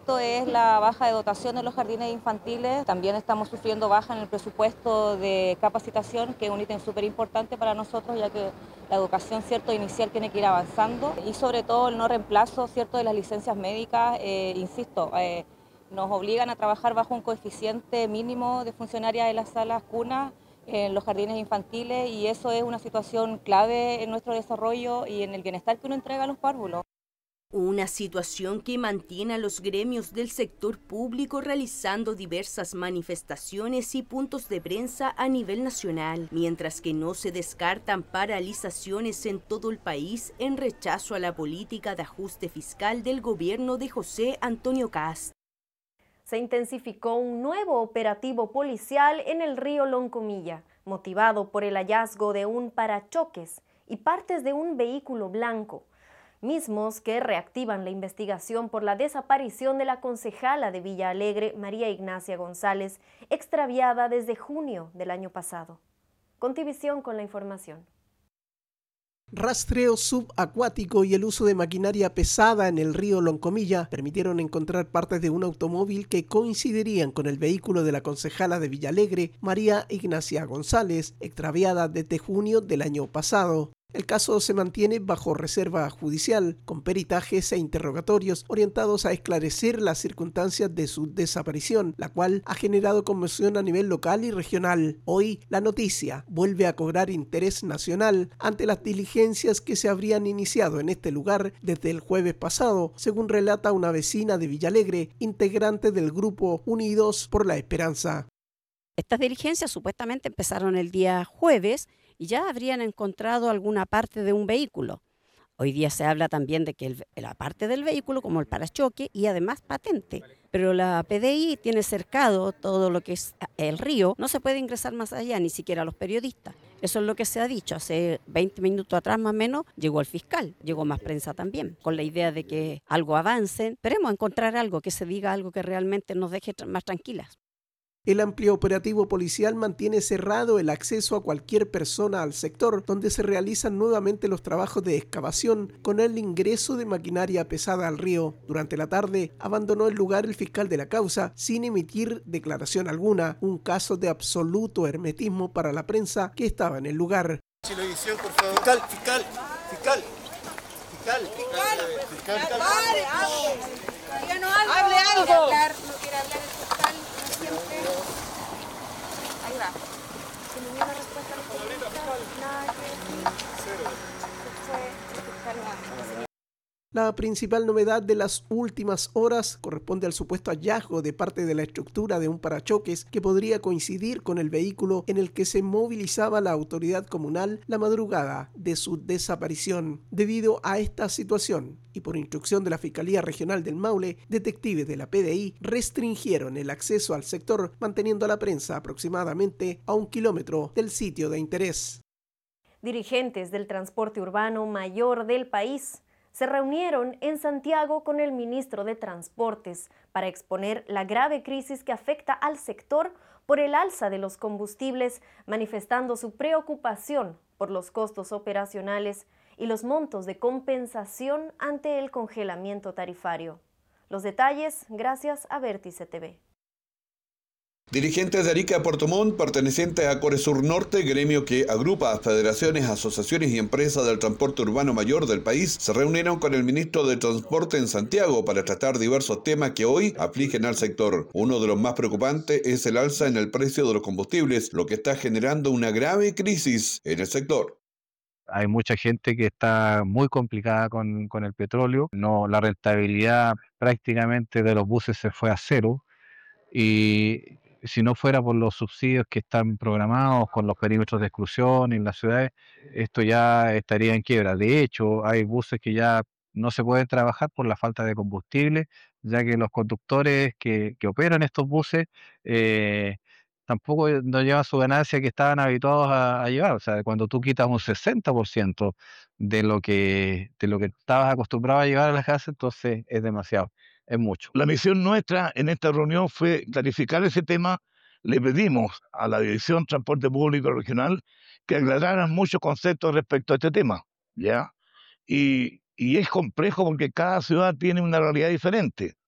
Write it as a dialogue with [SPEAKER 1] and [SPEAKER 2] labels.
[SPEAKER 1] efecto es la baja de dotación de los jardines infantiles. También estamos sufriendo baja en el presupuesto de capacitación, que es un ítem súper importante para nosotros, ya que la educación, ¿cierto?, inicial tiene que ir avanzando. Y sobre todo el no reemplazo, ¿cierto?, de las licencias médicas, insisto, nos obligan a trabajar bajo un coeficiente mínimo de funcionarias de las salas cunas en los jardines infantiles, y eso es una situación clave en nuestro desarrollo y en el bienestar que uno entrega a los párvulos.
[SPEAKER 2] Una situación que mantiene a los gremios del sector público realizando diversas manifestaciones y puntos de prensa a nivel nacional, mientras que no se descartan paralizaciones en todo el país en rechazo a la política de ajuste fiscal del gobierno de José Antonio Kast.
[SPEAKER 3] Se intensificó un nuevo operativo policial en el río Loncomilla, motivado por el hallazgo de un parachoques y partes de un vehículo blanco, mismos que reactivan la investigación por la desaparición de la concejala de Villa Alegre, María Ignacia González, extraviada desde junio del año pasado. Contivisión con la información.
[SPEAKER 4] Rastreo subacuático y el uso de maquinaria pesada en el río Loncomilla permitieron encontrar partes de un automóvil que coincidirían con el vehículo de la concejala de Villalegre, María Ignacia González, extraviada desde junio del año pasado. El caso se mantiene bajo reserva judicial, con peritajes e interrogatorios orientados a esclarecer las circunstancias de su desaparición, la cual ha generado conmoción a nivel local y regional. Hoy, la noticia vuelve a cobrar interés nacional ante las diligencias que se habrían iniciado en este lugar desde el jueves pasado, según relata una vecina de Villalegre, integrante del grupo Unidos por la Esperanza.
[SPEAKER 5] Estas diligencias supuestamente empezaron el día jueves y ya habrían encontrado alguna parte de un vehículo. Hoy día se habla también de que la parte del vehículo, como el parachoque y además patente, pero la PDI tiene cercado todo lo que es el río, no se puede ingresar más allá, ni siquiera los periodistas. Eso es lo que se ha dicho. Hace 20 minutos atrás más o menos llegó el fiscal, llegó más prensa también, con la idea de que algo avance. Esperemos encontrar algo, que se diga algo que realmente nos deje más tranquilas.
[SPEAKER 4] El amplio operativo policial mantiene cerrado el acceso a cualquier persona al sector, donde se realizan nuevamente los trabajos de excavación con el ingreso de maquinaria pesada al río. Durante la tarde abandonó el lugar el fiscal de la causa sin emitir declaración alguna, un caso de absoluto hermetismo para la prensa que estaba en el lugar.
[SPEAKER 6] Televisión, por favor. Fiscal, fiscal, fiscal. Fiscal, fiscal, fiscal, fiscal.
[SPEAKER 7] Díganos algo. Hable algo. No quiere hablar el fiscal, no siempre. Ahí va. Sin ninguna respuesta a los periodistas, nada que decir.
[SPEAKER 6] Cero.
[SPEAKER 7] Se fue el fiscal.
[SPEAKER 4] La principal novedad de las últimas horas corresponde al supuesto hallazgo de parte de la estructura de un parachoques que podría coincidir con el vehículo en el que se movilizaba la autoridad comunal la madrugada de su desaparición. Debido a esta situación y por instrucción de la Fiscalía Regional del Maule, detectives de la PDI restringieron el acceso al sector, manteniendo a la prensa aproximadamente a 1 kilómetro del sitio de interés.
[SPEAKER 3] Dirigentes del transporte urbano mayor del país se reunieron en Santiago con el ministro de Transportes para exponer la grave crisis que afecta al sector por el alza de los combustibles, manifestando su preocupación por los costos operacionales y los montos de compensación ante el congelamiento tarifario. Los detalles gracias a Vértice TV.
[SPEAKER 8] Dirigentes de Arica Puerto Montt, pertenecientes a Coresur Norte, gremio que agrupa a federaciones, asociaciones y empresas del transporte urbano mayor del país, se reunieron con el ministro de Transporte en Santiago para tratar diversos temas que hoy afligen al sector. Uno de los más preocupantes es el alza en el precio de los combustibles, lo que está generando una grave crisis en el sector.
[SPEAKER 9] Hay mucha gente que está muy complicada con el petróleo. No, la rentabilidad prácticamente de los buses se fue a cero. Y si no fuera por los subsidios que están programados con los perímetros de exclusión en las ciudades, esto ya estaría en quiebra. De hecho, hay buses que ya no se pueden trabajar por la falta de combustible, ya que los conductores que operan estos buses tampoco no llevan su ganancia que estaban habituados a llevar. O sea, cuando tú quitas un 60% de lo que estabas acostumbrado a llevar a la casa, entonces es demasiado. Es mucho.
[SPEAKER 10] La misión nuestra en esta reunión fue clarificar ese tema. Le pedimos a la Dirección Transporte Público Regional que aclararan muchos conceptos respecto a este tema, ¿ya? Y es complejo porque cada ciudad tiene una realidad diferente.